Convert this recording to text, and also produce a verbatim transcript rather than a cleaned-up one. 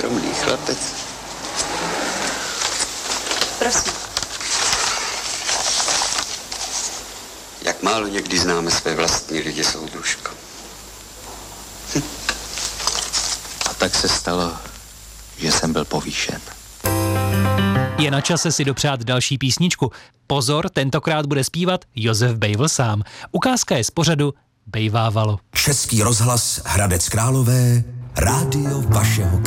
skromný chlapec. Prosím. Jak málo někdy známe své vlastní lidi, soudružko. Hm. A tak se stalo, že jsem byl povýšen. Je na čase si dopřát další písničku. Pozor, tentokrát bude zpívat Josef Bejvl sám. Ukázka je z pořadu Bejvávalo. Český rozhlas Hradec Králové, rádio vašeho